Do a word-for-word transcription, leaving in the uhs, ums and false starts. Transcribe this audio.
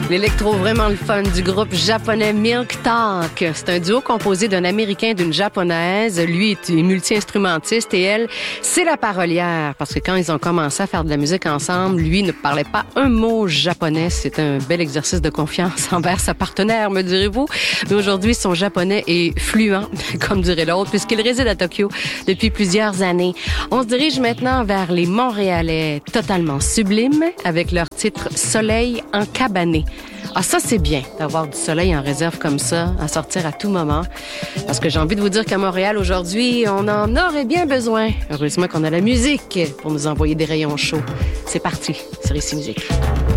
L'électro vraiment le fun du groupe japonais Milk Talk. C'est un duo composé d'un Américain et d'une Japonaise. Lui est multi-instrumentiste et elle, c'est la parolière. Parce que quand ils ont commencé à faire de la musique ensemble, lui ne parlait pas un mot japonais. C'est un bel exercice de confiance envers sa partenaire, me direz-vous. Mais aujourd'hui, son japonais est fluent, comme dirait l'autre, puisqu'il réside à Tokyo depuis plusieurs années. On se dirige maintenant vers les Montréalais totalement sublimes avec leur titre « Soleil en cabané ». Ah, ça, c'est bien d'avoir du soleil en réserve comme ça, à sortir à tout moment. Parce que j'ai envie de vous dire qu'à Montréal, aujourd'hui, on en aurait bien besoin. Heureusement qu'on a la musique pour nous envoyer des rayons chauds. C'est parti sur Ici Musique.